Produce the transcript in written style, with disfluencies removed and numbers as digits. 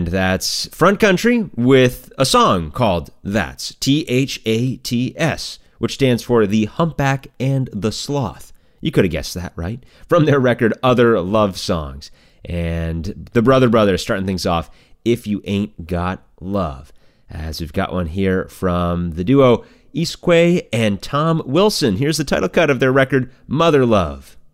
And that's Front Country with a song called That's, THATS, which stands for The Humpback and the Sloth. You could have guessed that, right? From their record, Other Love Songs. And the Brother Brothers starting things off, If You Ain't Got Love. As we've got one here from the duo Isque and Tom Wilson. Here's the title cut of their record, Mother Love.